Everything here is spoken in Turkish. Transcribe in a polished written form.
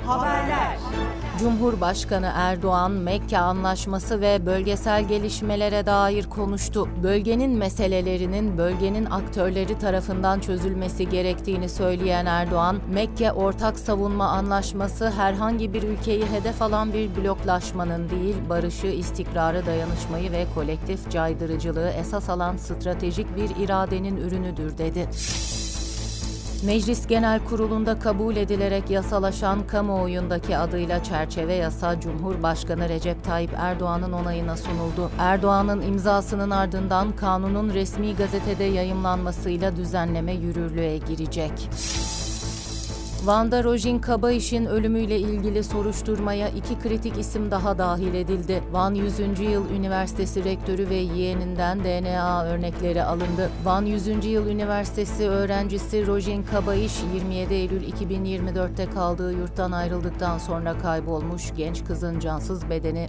Haberler. Cumhurbaşkanı Erdoğan, Mekke Anlaşması ve bölgesel gelişmelere dair konuştu. Bölgenin meselelerinin bölgenin aktörleri tarafından çözülmesi gerektiğini söyleyen Erdoğan, Mekke Ortak Savunma Anlaşması herhangi bir ülkeyi hedef alan bir bloklaşmanın değil, barışı, istikrarı, dayanışmayı ve kolektif caydırıcılığı esas alan stratejik bir iradenin ürünüdür dedi. Meclis Genel Kurulu'nda kabul edilerek yasalaşan kamuoyundaki adıyla çerçeve yasa Cumhurbaşkanı Recep Tayyip Erdoğan'ın onayına sunuldu. Erdoğan'ın imzasının ardından kanunun resmi gazetede yayımlanmasıyla düzenleme yürürlüğe girecek. Van'da Rojin Kabayiş'in ölümüyle ilgili soruşturmaya 2 kritik isim daha dahil edildi. Van 100. Yıl Üniversitesi Rektörü ve yeğeninden DNA örnekleri alındı. Van 100. Yıl Üniversitesi öğrencisi Rojin Kabayiş, 27 Eylül 2024'te kaldığı yurttan ayrıldıktan sonra kaybolmuş, genç kızın cansız bedeni